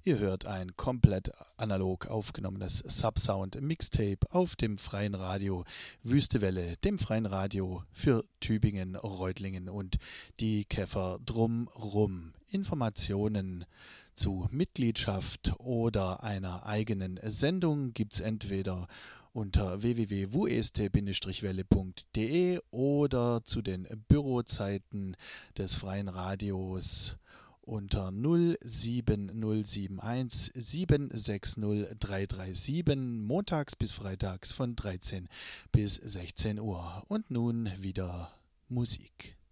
Ihr hört ein komplett analog aufgenommenes Subsound-Mixtape auf dem Freien Radio Wüstewelle, dem Freien Radio für Tübingen, Reutlingen und die Käfer drumrum. Informationen zu Mitgliedschaft oder einer eigenen Sendung gibt's entweder unter www.wust-welle.de oder zu den Bürozeiten des Freien Radios unter 07071 760 337 montags bis freitags von 13 bis 16 Uhr. Und nun wieder Musik.